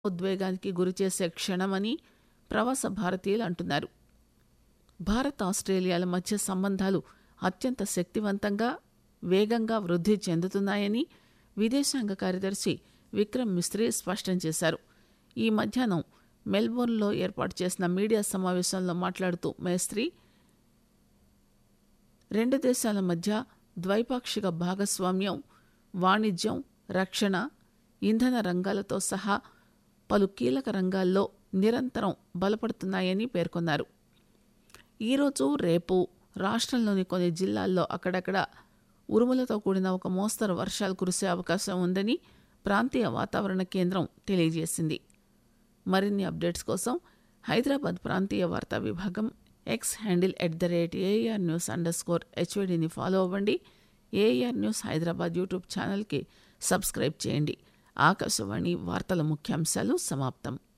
ఉద్వేగానికి గురిచేసే క్షణమని ప్రవాస భారతీయులు అంటున్నారు. భారత్ ఆస్ట్రేలియాల మధ్య సంబంధాలు అత్యంత శక్తివంతంగా వేగంగా వృద్ధి చెందుతున్నాయని విదేశాంగ కార్యదర్శి విక్రమ్ మిస్త్రీ స్పష్టం చేశారు. ఈ మధ్యాహ్నం మెల్బోర్న్లో ఏర్పాటు చేసిన మీడియా సమావేశంలో మాట్లాడుతూ మేస్త్రీ రెండు దేశాల మధ్య ద్వైపాక్షిక భాగస్వామ్యం వాణిజ్యం, రక్షణ, ఇంధన రంగాలతో సహా పలు కీలక రంగాల్లో నిరంతరం బలపడుతున్నాయని పేర్కొన్నారు. ఈరోజు రేపు రాష్ట్రంలోని కొన్ని జిల్లాల్లో అక్కడక్కడ ఉరుములతో కూడిన ఒక మోస్తరు వర్షాలు కురిసే అవకాశం ఉందని ప్రాంతీయ వాతావరణ కేంద్రం తెలియజేసింది. మరిన్ని అప్డేట్స్ కోసం హైదరాబాద్ ప్రాంతీయ వార్తా విభాగం ఎక్స్ హ్యాండిల్ @ARNews_HVDని ఫాలో అవ్వండి. AR న్యూస్ హైదరాబాద్ యూట్యూబ్ ఛానల్కి సబ్స్క్రైబ్ చేయండి. ఆకాశవాణి వార్తల ముఖ్యాంశాలు సమాప్తం.